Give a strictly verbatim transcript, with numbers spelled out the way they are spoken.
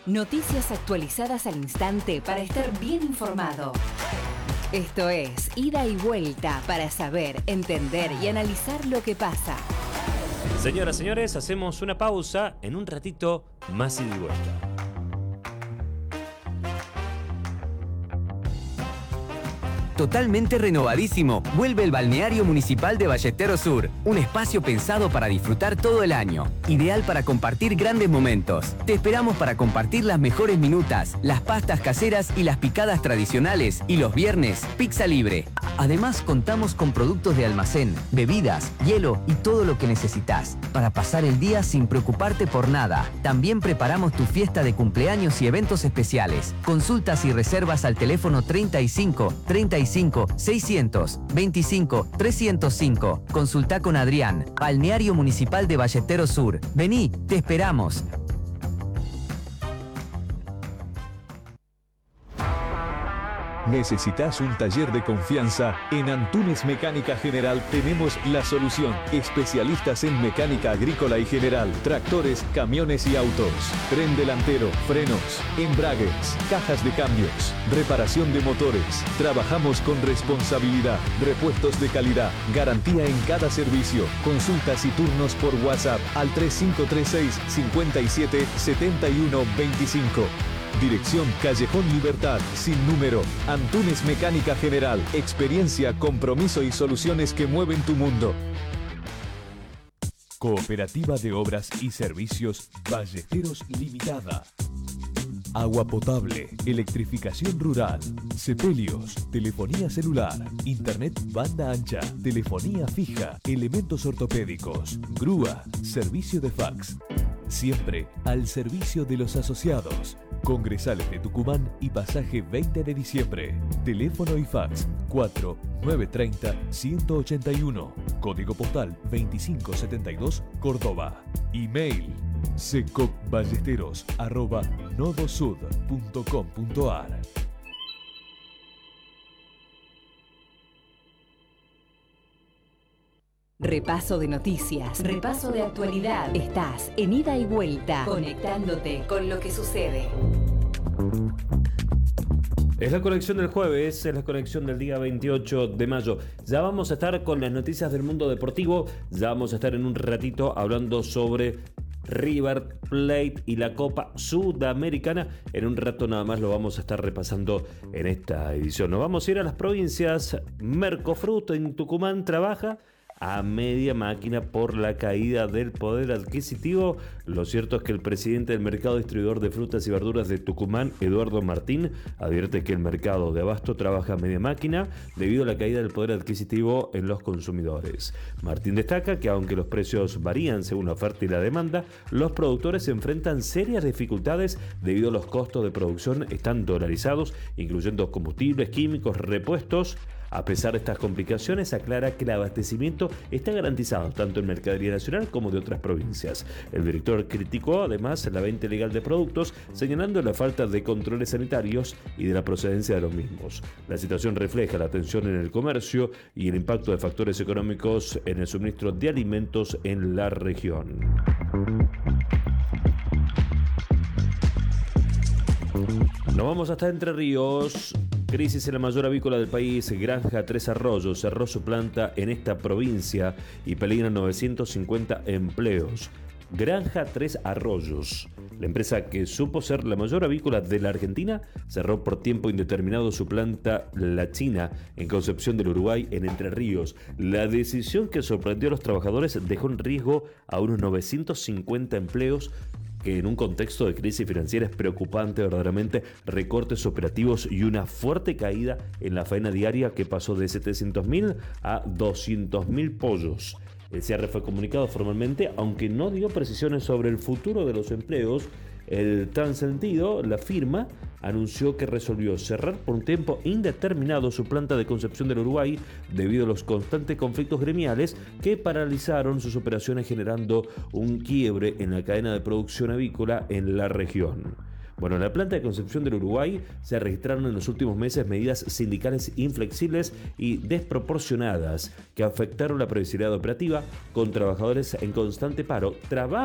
Noticias actualizadas al instante para estar bien informado. Esto es Ida y Vuelta para saber, entender y analizar lo que pasa. Señoras, señores, hacemos una pausa. En un ratito, más Ida y Vuelta. Totalmente renovadísimo, vuelve el Balneario Municipal de Ballesteros Sur, un espacio pensado para disfrutar todo el año, ideal para compartir grandes momentos. Te esperamos para compartir las mejores minutas, las pastas caseras y las picadas tradicionales, y los viernes, pizza libre. Además, contamos con productos de almacén, bebidas, hielo y todo lo que necesitas, para pasar el día sin preocuparte por nada. También preparamos tu fiesta de cumpleaños y eventos especiales. Consultas y reservas al teléfono treinta y cinco, treinta y cinco, seiscientos, veinticinco, trescientos cinco. Consulta con Adrián. Balneario Municipal de Ballesteros Sur. Vení, te esperamos. ¿Necesitas un taller de confianza? En Antunes Mecánica General tenemos la solución. Especialistas en mecánica agrícola y general, tractores, camiones y autos, tren delantero, frenos, embragues, cajas de cambios, reparación de motores. Trabajamos con responsabilidad, repuestos de calidad, garantía en cada servicio. Consultas y turnos por WhatsApp al tres cinco tres seis, cinco siete, siete uno dos cinco. Dirección Callejón Libertad, sin número. Antunes Mecánica General. Experiencia, compromiso y soluciones que mueven tu mundo. Cooperativa de Obras y Servicios Ballesteros Limitada. Agua potable, electrificación rural, sepelios, telefonía celular, internet banda ancha, telefonía fija, elementos ortopédicos, grúa, servicio de fax. Siempre al servicio de los asociados. Congresales de Tucumán y Pasaje veinte de diciembre. Teléfono y fax cuatro nueve tres cero, uno ocho uno. Código postal veinticinco setenta y dos, Córdoba. Email secocballesteros arroba nodosud punto com punto ar. Repaso de noticias, repaso de actualidad. Estás en Ida y Vuelta, conectándote con lo que sucede. Es la conexión del jueves, es la conexión del día veintiocho de mayo. Ya vamos a estar con las noticias del mundo deportivo. Ya vamos a estar en un ratito hablando sobre River Plate y la Copa Sudamericana. En un rato nada más lo vamos a estar repasando en esta edición. Nos vamos a ir a las provincias. Mercofruto en Tucumán trabaja a media máquina por la caída del poder adquisitivo. Lo cierto es que el presidente del mercado distribuidor de frutas y verduras de Tucumán, Eduardo Martín, advierte que el mercado de abasto trabaja a media máquina debido a la caída del poder adquisitivo en los consumidores. Martín destaca que aunque los precios varían según la oferta y la demanda, los productores se enfrentan serias dificultades debido a los costos de producción están dolarizados, incluyendo combustibles, químicos, repuestos. A pesar de estas complicaciones, aclara que el abastecimiento está garantizado tanto en mercadería nacional como de otras provincias. El director criticó además la venta ilegal de productos, señalando la falta de controles sanitarios y de la procedencia de los mismos. La situación refleja la tensión en el comercio y el impacto de factores económicos en el suministro de alimentos en la región. Nos vamos hasta Entre Ríos. Crisis en la mayor avícola del país. Granja Tres Arroyos cerró su planta en esta provincia y peligran novecientos cincuenta empleos. Granja Tres Arroyos, la empresa que supo ser la mayor avícola de la Argentina, cerró por tiempo indeterminado su planta La China en Concepción del Uruguay, en Entre Ríos. La decisión, que sorprendió a los trabajadores, dejó en riesgo a unos novecientos cincuenta empleos, que en un contexto de crisis financiera es preocupante verdaderamente. Recortes operativos y una fuerte caída en la faena diaria, que pasó de setecientos mil a doscientos mil pollos. El cierre fue comunicado formalmente, aunque no dio precisiones sobre el futuro de los empleos. En tal sentido, la firma anunció que resolvió cerrar por un tiempo indeterminado su planta de Concepción del Uruguay debido a los constantes conflictos gremiales que paralizaron sus operaciones, generando un quiebre en la cadena de producción avícola en la región. Bueno, en la planta de Concepción del Uruguay se registraron en los últimos meses medidas sindicales inflexibles y desproporcionadas que afectaron la previsibilidad operativa, con trabajadores en constante paro, trabajo